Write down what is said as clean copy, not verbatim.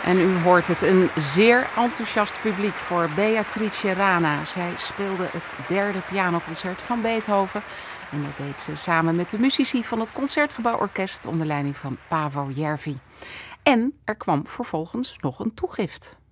En u hoort het, een zeer enthousiast publiek voor Beatrice Rana. Zij speelde het derde pianoconcert van Beethoven. En dat deed ze samen met de muzici van het Concertgebouworkest onder leiding van Paavo Järvi. En er kwam vervolgens nog een toegift.